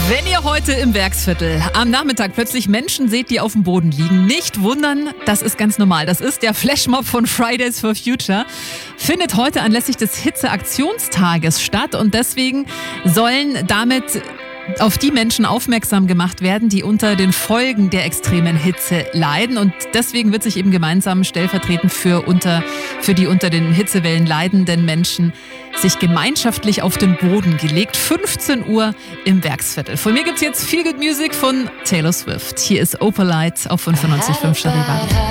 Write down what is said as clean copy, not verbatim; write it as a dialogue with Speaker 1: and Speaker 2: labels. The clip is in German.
Speaker 1: Wenn ihr heute im Werksviertel am Nachmittag plötzlich Menschen seht, die auf dem Boden liegen, nicht wundern, das ist ganz normal. Das ist der Flashmob von Fridays for Future. Findet heute anlässlich des Hitzeaktionstages statt und deswegen sollen damit auf die Menschen aufmerksam gemacht werden, die unter den Folgen der extremen Hitze leiden. Und deswegen wird sich eben gemeinsam stellvertretend für die unter den Hitzewellen leidenden Menschen sich gemeinschaftlich auf den Boden gelegt. 15 Uhr im Werksviertel. Von mir gibt's jetzt Feel Good Music von Taylor Swift. Hier ist Opalite auf 95.5 Charivari.